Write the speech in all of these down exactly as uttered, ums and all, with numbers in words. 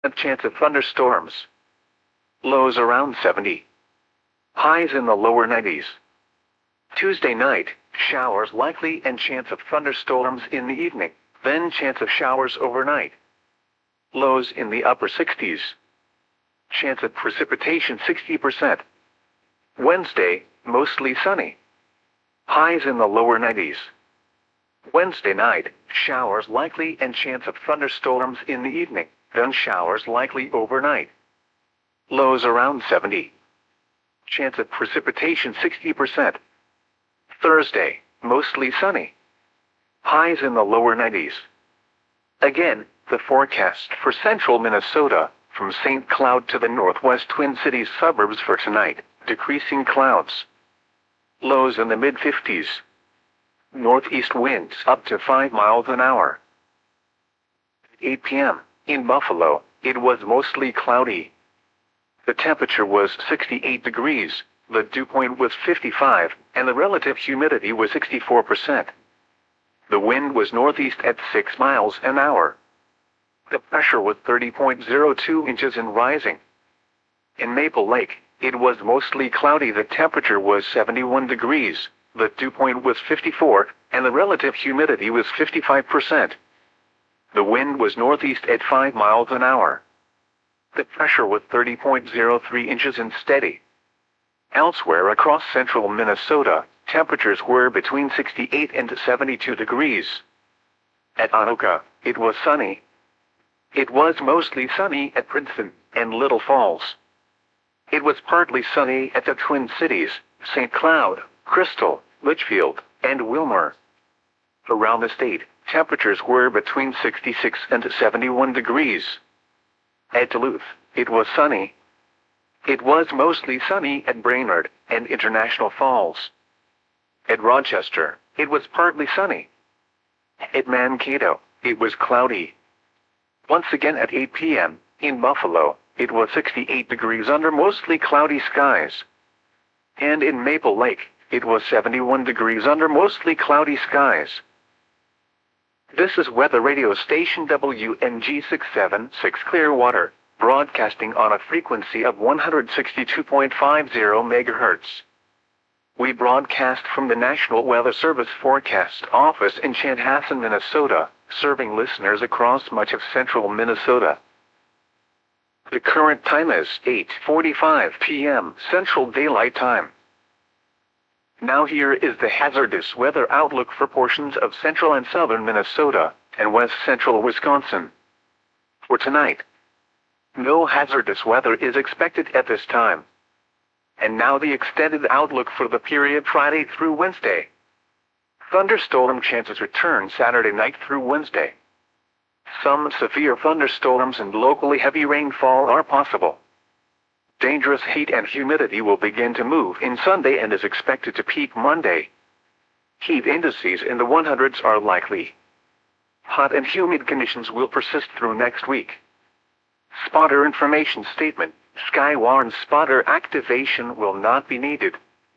chance of thunderstorms. Lows around seventy. Highs in the lower nineties. Tuesday night, showers likely and chance of thunderstorms in the evening, then chance of showers overnight. Lows in the upper sixties. Chance of precipitation sixty percent. Wednesday, mostly sunny. Highs in the lower nineties. Wednesday night, showers likely and chance of thunderstorms in the evening, then showers likely overnight. Lows around seventy. Chance of precipitation sixty percent. Thursday, mostly sunny. Highs in the lower nineties. Again, the forecast for central Minnesota, from Saint Cloud to the northwest Twin Cities suburbs for tonight, decreasing clouds. Lows in the mid fifties. Northeast winds up to five miles an hour. At eight p m, in Buffalo, it was mostly cloudy. The temperature was sixty-eight degrees, the dew point was fifty-five, and the relative humidity was sixty-four percent. The wind was northeast at six miles an hour. The pressure was thirty point zero two inches and rising. In Maple Lake, it was mostly cloudy. The temperature was seventy-one degrees, the dew point was fifty-four, and the relative humidity was fifty-five percent. The wind was northeast at five miles an hour. The pressure was thirty point zero three inches and steady. Elsewhere across central Minnesota, temperatures were between sixty-eight and seventy-two degrees. At Anoka, it was sunny. It was mostly sunny at Princeton and Little Falls. It was partly sunny at the Twin Cities, Saint Cloud, Crystal, Litchfield, and Wilmer. Around the state, temperatures were between sixty-six and seventy-one degrees. At Duluth, it was sunny. It was mostly sunny at Brainerd and International Falls. At Rochester, it was partly sunny. At Mankato, it was cloudy. Once again at eight p m, in Buffalo, it was sixty-eight degrees under mostly cloudy skies. And in Maple Lake, it was seventy-one degrees under mostly cloudy skies. This is weather radio station W N G six seventy-six Clearwater, broadcasting on a frequency of one hundred sixty-two point five zero megahertz. We broadcast from the National Weather Service Forecast Office in Chanhassen, Minnesota, serving listeners across much of central Minnesota. The current time is eight forty-five p m Central Daylight Time. Now here is the hazardous weather outlook for portions of central and southern Minnesota and west central Wisconsin. For tonight, no hazardous weather is expected at this time. And now the extended outlook for the period Friday through Wednesday. Thunderstorm chances return Saturday night through Wednesday. Some severe thunderstorms and locally heavy rainfall are possible. Dangerous heat and humidity will begin to move in Sunday and is expected to peak Monday. Heat indices in the hundreds are likely. Hot and humid conditions will persist through next week. Spotter information statement: Skywarn spotter activation will not be needed.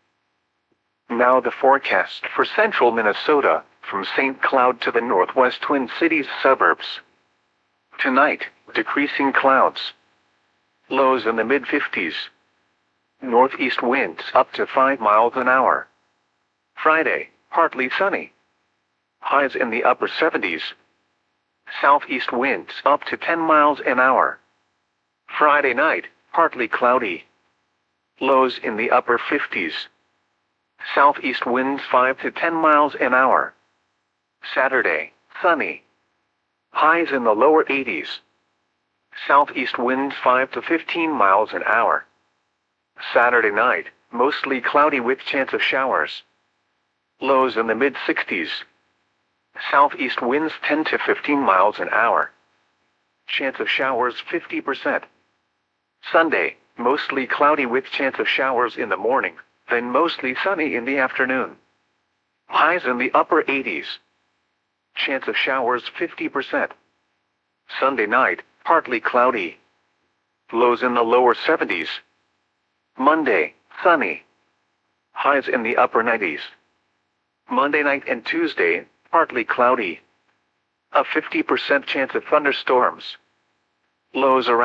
Now the forecast for central Minnesota, from Saint Cloud to the northwest Twin Cities suburbs. Tonight, decreasing clouds. Lows in the mid fifties. Northeast winds up to five miles an hour. Friday, partly sunny. Highs in the upper seventies. Southeast winds up to ten miles an hour. Friday night, partly cloudy. Lows in the upper fifties. Southeast winds five to ten miles an hour. Saturday, sunny. Highs in the lower eighties. Southeast winds five to fifteen miles an hour. Saturday night, mostly cloudy with chance of showers. Lows in the mid sixties. Southeast winds ten to fifteen miles an hour. Chance of showers fifty percent. Sunday, mostly cloudy with chance of showers in the morning, then mostly sunny in the afternoon. Highs in the upper eighties. Chance of showers fifty percent. Sunday night, partly cloudy. Lows in the lower seventies. Monday, sunny. Highs in the upper nineties. Monday night and Tuesday, partly cloudy. A fifty percent chance of thunderstorms. Lows around